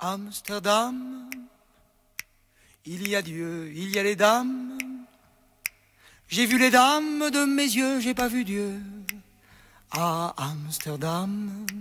Amsterdam, il y a Dieu, il y a les dames. J'ai vu les dames de mes yeux, j'ai pas vu Dieu à Amsterdam.